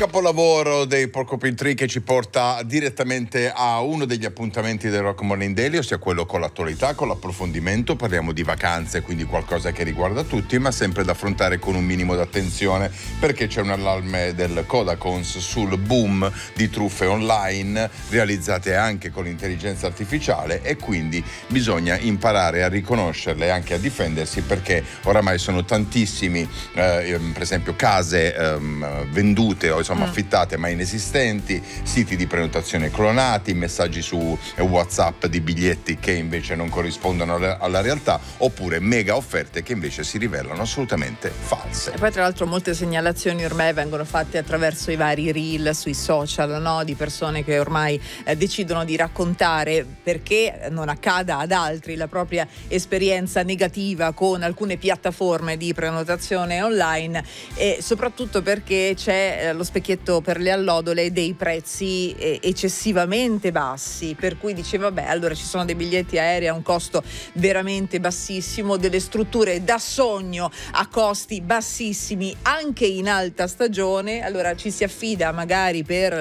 capolavoro dei Porcupine Tree che ci porta direttamente a uno degli appuntamenti del Rock Morning Daily, ossia quello con l'attualità, con l'approfondimento. Parliamo di vacanze, quindi qualcosa che riguarda tutti, ma sempre da affrontare con un minimo d'attenzione, perché c'è un allarme del Codacons sul boom di truffe online realizzate anche con l'intelligenza artificiale, e quindi bisogna imparare a riconoscerle e anche a difendersi, perché oramai sono tantissimi, per esempio case vendute o insomma affittate ma inesistenti, siti di prenotazione clonati, messaggi su WhatsApp di biglietti che invece non corrispondono alla realtà, oppure mega offerte che invece si rivelano assolutamente false. E poi tra l'altro molte segnalazioni ormai vengono fatte attraverso i vari reel sui social, no? Di persone che ormai decidono di raccontare, perché non accada ad altri, la propria esperienza negativa con alcune piattaforme di prenotazione online, e soprattutto perché c'è lo specchietto per le allodole dei prezzi eccessivamente bassi, per cui dice vabbè, allora ci sono dei biglietti aerei a un costo veramente bassissimo, delle strutture da sogno a costi bassissimi anche in alta stagione, allora ci si affida magari per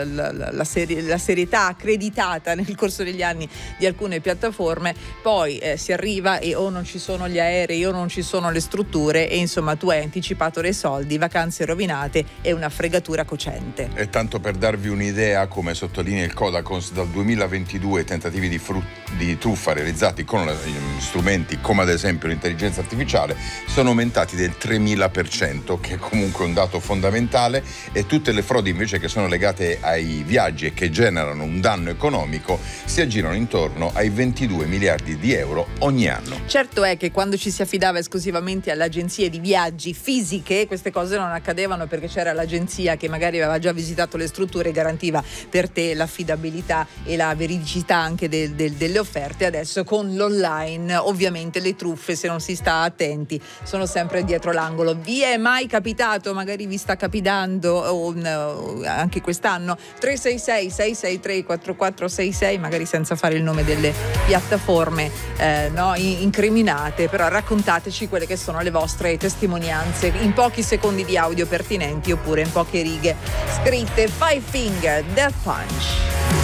la serietà accreditata nel corso degli anni di alcune piattaforme, poi si arriva e o non ci sono gli aerei o non ci sono le strutture, e insomma tu hai anticipato dei soldi, vacanze rovinate e una fregatura cocente. E tanto per darvi un'idea, come sottolinea il Codacons, dal 2022 i tentativi di truffa realizzati con strumenti come ad esempio l'intelligenza artificiale sono aumentati del 3000%, che è comunque un dato fondamentale, e tutte le frodi invece che sono legate ai viaggi e che generano un danno economico si aggirano intorno ai 22 miliardi di euro ogni anno. Certo è che quando ci si affidava esclusivamente alle agenzie di viaggi fisiche queste cose non accadevano, perché c'era l'agenzia che magari aveva già visitato le strutture e garantiva per te l'affidabilità e la veridicità anche delle offerte. Adesso con l'online ovviamente le truffe, se non si sta attenti, sono sempre dietro l'angolo. Vi è mai capitato, magari vi sta capitando anche quest'anno? 366 663 4466, magari senza fare il nome delle piattaforme incriminate, però raccontateci quelle che sono le vostre testimonianze in pochi secondi di audio pertinenti, oppure in poche righe scritte. Five Finger Death Punch.